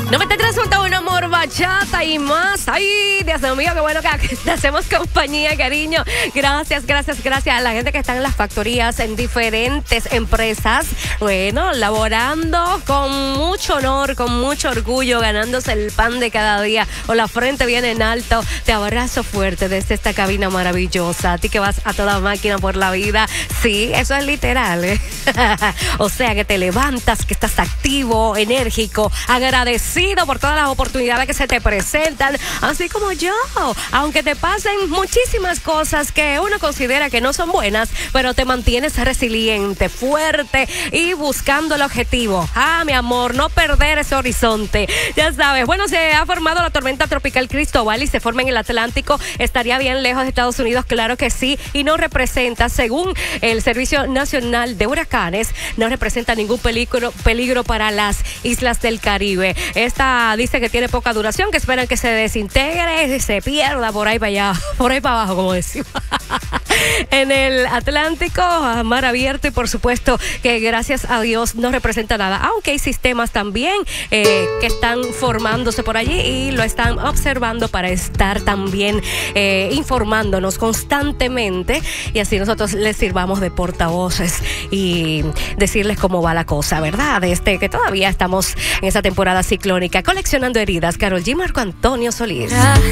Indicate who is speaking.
Speaker 1: 93.1 Amor, Bachata y más. Ay, Dios mío, qué bueno que te hacemos compañía, cariño. Gracias a la gente que está en las factorías, en diferentes empresas. Bueno, laborando con mucho honor, con mucho orgullo, ganándose el pan de cada día, con la frente bien en alto. Te abrazo fuerte desde esta cabina maravillosa. A ti que vas a toda máquina por la vida. Sí, eso es literal, ¿eh? O sea, que te levantas, que estás activo, enérgico, agradecido por todas las oportunidades que se te presentan, así como yo, aunque te pasen muchísimas cosas que uno considera que no son buenas, pero te mantienes resiliente, fuerte y buscando el objetivo. Mi amor, no perder ese horizonte. Ya sabes, bueno, se ha formado la tormenta tropical Cristóbal y se forma en el Atlántico. Estaría bien lejos de Estados Unidos, claro que sí, y no representa, según el Servicio Nacional de Huracanes, no representa ningún peligro para las islas del Caribe. Esta dice que tiene poca duración, que esperan que se desintegre y se pierda por ahí para allá, por ahí para abajo, como decimos. En el Atlántico, mar abierto, y por supuesto que gracias a Dios no representa nada, aunque hay sistemas también que están formándose por allí y lo están observando para estar también informándonos constantemente, y así nosotros les sirvamos de portavoces y decirles cómo va la cosa, ¿verdad? Que todavía estamos en esa temporada ciclónica. Coleccionando heridas, Karol G, Marco Antonio Solís.